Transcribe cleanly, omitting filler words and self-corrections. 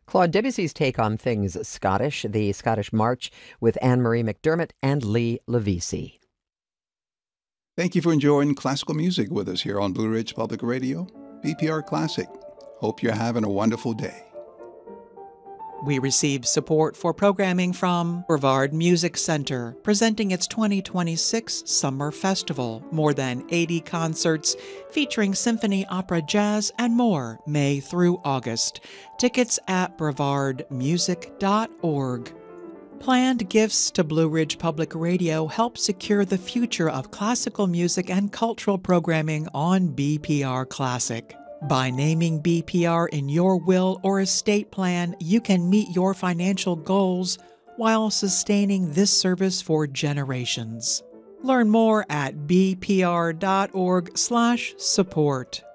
Claude, Debussy's take on things Scottish, the Scottish March with Anne-Marie McDermott and Lee Levisi. Thank you for enjoying classical music with us here on Blue Ridge Public Radio, BPR Classic. Hope you're having a wonderful day. We receive support for programming from Brevard Music Center, presenting its 2026 Summer Festival. More than 80 concerts featuring symphony, opera, jazz, and more, May through August. Tickets at brevardmusic.org. Planned gifts to Blue Ridge Public Radio help secure the future of classical music and cultural programming on BPR Classic. By naming BPR in your will or estate plan, you can meet your financial goals while sustaining this service for generations. Learn more at bpr.org/support.